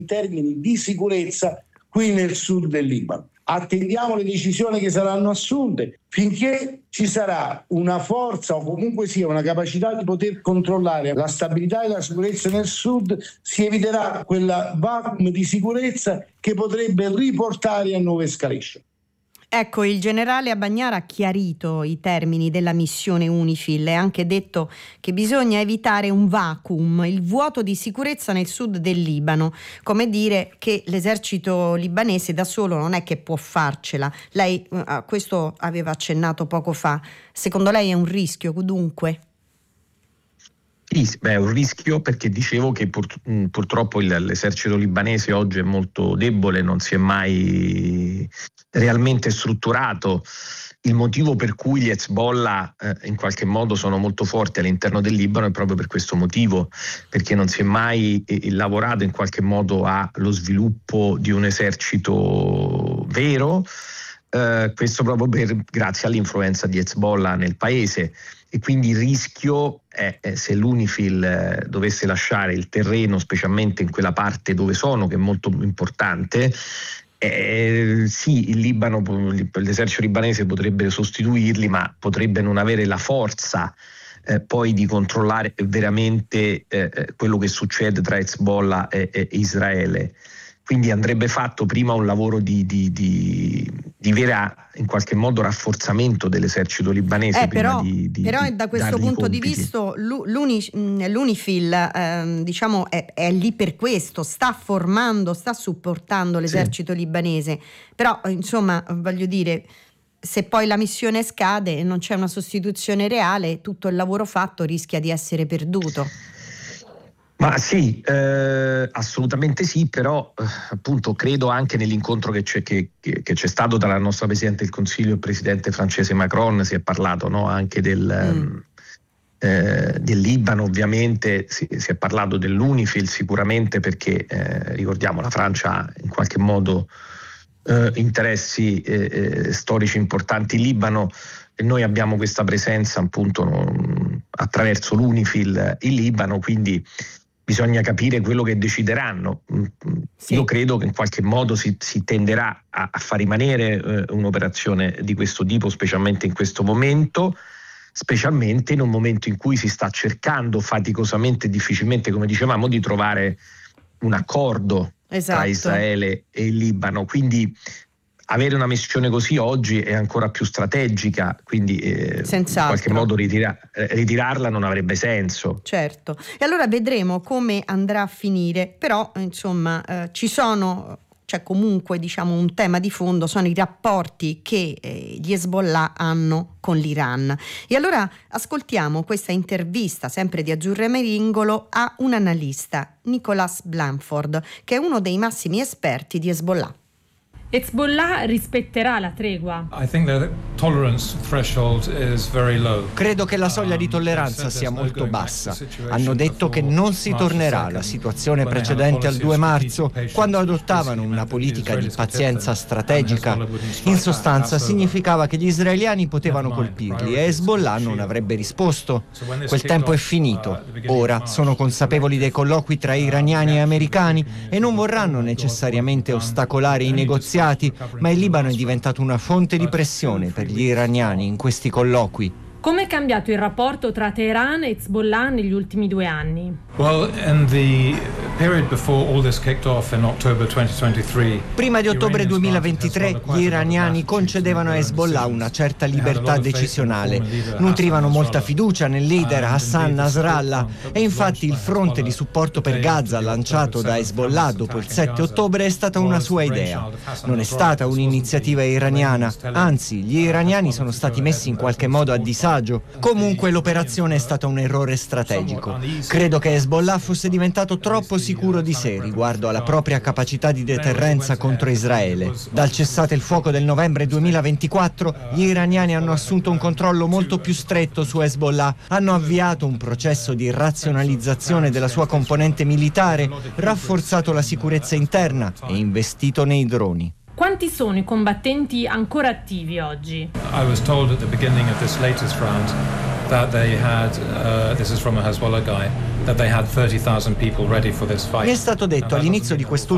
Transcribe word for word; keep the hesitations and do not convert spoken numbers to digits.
in termini di sicurezza qui nel sud del Libano. Attendiamo le decisioni che saranno assunte. Finché ci sarà una forza o comunque sia una capacità di poter controllare la stabilità e la sicurezza nel sud, si eviterà quella vacuum di sicurezza che potrebbe riportare a nuove escalation. Ecco, il generale Abagnara ha chiarito i termini della missione UNIFIL e ha anche detto che bisogna evitare un vacuum, il vuoto di sicurezza nel sud del Libano, come dire che l'esercito libanese da solo non è che può farcela. Lei a questo aveva accennato poco fa. Secondo lei è un rischio dunque? Sì, beh, è un rischio perché dicevo che pur, purtroppo il, l'esercito libanese oggi è molto debole, non si è mai realmente strutturato. Il motivo per cui gli Hezbollah eh, in qualche modo sono molto forti all'interno del Libano è proprio per questo motivo, perché non si è mai eh, lavorato in qualche modo allo sviluppo di un esercito vero, eh, questo proprio per, grazie all'influenza di Hezbollah nel paese. E quindi il rischio è, è se l'UNIFIL eh, dovesse lasciare il terreno, specialmente in quella parte dove sono, che è molto importante, eh, sì, il Libano, l'esercito libanese potrebbe sostituirli, ma potrebbe non avere la forza eh, poi di controllare veramente eh, quello che succede tra Hezbollah e, e Israele. Quindi andrebbe fatto prima un lavoro di, di, di, di vera, in qualche modo, rafforzamento dell'esercito libanese. Eh, prima però, di, di, però da questo punto di vista l'Uni, l'UNIFIL eh, diciamo è, è lì per questo, sta formando, sta supportando l'esercito sì. libanese. Però insomma, voglio dire, se poi la missione scade e non c'è una sostituzione reale, tutto il lavoro fatto rischia di essere perduto. Ma sì, eh, assolutamente sì, però eh, appunto credo anche nell'incontro che c'è, che, che, che c'è stato tra la nostra Presidente del Consiglio e il Presidente francese Macron, si è parlato no, anche del, mm. eh, del Libano, ovviamente si, si è parlato dell'UNIFIL sicuramente perché eh, ricordiamo la Francia ha in qualche modo eh, interessi eh, eh, storici importanti in Libano e noi abbiamo questa presenza appunto no, attraverso l'UNIFIL in Libano, quindi bisogna capire quello che decideranno. Sì. Io credo che in qualche modo si, si tenderà a, a far rimanere eh, un'operazione di questo tipo, specialmente in questo momento, specialmente in un momento in cui si sta cercando faticosamente e difficilmente, come dicevamo, di trovare un accordo esatto. tra Israele e il Libano. Quindi avere una missione così oggi è ancora più strategica, quindi eh, in qualche modo ritira- ritirarla non avrebbe senso. Certo, e allora vedremo come andrà a finire, però insomma eh, ci sono, c'è comunque diciamo un tema di fondo, sono i rapporti che eh, gli Hezbollah hanno con l'Iran. E allora ascoltiamo questa intervista sempre di Azzurra Meringolo a un analista, Nicholas Blanford, che è uno dei massimi esperti di Hezbollah. Hezbollah rispetterà la tregua? Credo che la soglia di tolleranza sia molto bassa. Hanno detto che non si tornerà alla situazione precedente al due marzo, quando adottavano una politica di pazienza strategica. In sostanza significava che gli israeliani potevano colpirli e Hezbollah non avrebbe risposto. Quel tempo è finito. Ora sono consapevoli dei colloqui tra iraniani e americani e non vorranno necessariamente ostacolare i negoziati, ma il Libano è diventato una fonte di pressione per gli iraniani in questi colloqui. Come è cambiato il rapporto tra Teheran e Hezbollah negli ultimi due anni? Prima di ottobre duemilaventitré gli iraniani concedevano a Hezbollah una certa libertà decisionale, nutrivano molta fiducia nel leader Hassan Nasrallah e infatti il fronte di supporto per Gaza lanciato da Hezbollah dopo il sette ottobre è stata una sua idea. Non è stata un'iniziativa iraniana, anzi gli iraniani sono stati messi in qualche modo a disagio. Comunque l'operazione è stata un errore strategico. Credo che Hezbollah fosse diventato troppo sicuro di sé riguardo alla propria capacità di deterrenza contro Israele. Dal cessate il fuoco del novembre duemilaventiquattro, gli iraniani hanno assunto un controllo molto più stretto su Hezbollah, hanno avviato un processo di razionalizzazione della sua componente militare, rafforzato la sicurezza interna e investito nei droni. Quanti sono i combattenti ancora attivi oggi? I was told at the beginning of this latest round that they had, uh, this is from a Hezbollah guy, that they had thirty thousand people ready for this fight. Mi è stato detto all'inizio di quest'ultimo